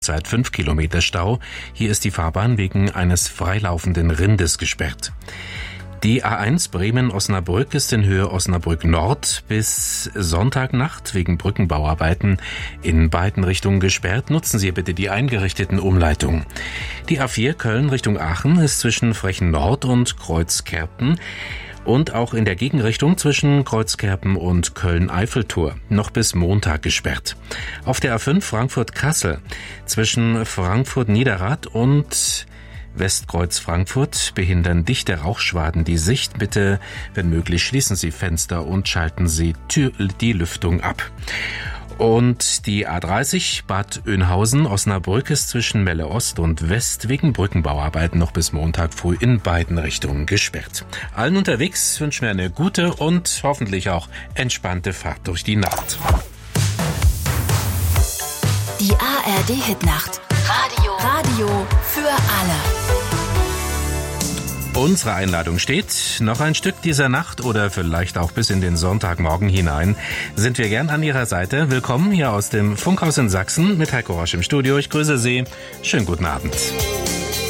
Seit 5 Kilometer Stau. Hier ist die Fahrbahn wegen eines freilaufenden Rindes gesperrt. Die A1 Bremen-Osnabrück ist in Höhe Osnabrück Nord bis Sonntagnacht wegen Brückenbauarbeiten in beiden Richtungen gesperrt. Nutzen Sie bitte die eingerichteten Umleitungen. Die A4 Köln Richtung Aachen ist zwischen Frechen Nord und Kreuzkerpen und auch in der Gegenrichtung zwischen Kreuzkerpen und Köln-Eiffeltor noch bis Montag gesperrt. Auf der A5 Frankfurt-Kassel zwischen Frankfurt-Niederrad und Westkreuz Frankfurt behindern dichte Rauchschwaden die Sicht. Bitte, wenn möglich, schließen Sie Fenster und schalten Sie die Lüftung ab. Und die A30 Bad Oeynhausen-Osnabrück ist zwischen Melle Ost und West wegen Brückenbauarbeiten noch bis Montag früh in beiden Richtungen gesperrt. Allen unterwegs wünschen wir eine gute und hoffentlich auch entspannte Fahrt durch die Nacht. Die ARD-Hitnacht. Radio für alle. Unsere Einladung steht. Noch ein Stück dieser Nacht oder vielleicht auch bis in den Sonntagmorgen hinein sind wir gern an Ihrer Seite. Willkommen hier aus dem Funkhaus in Sachsen mit Heiko Rosch im Studio. Ich grüße Sie. Schönen guten Abend.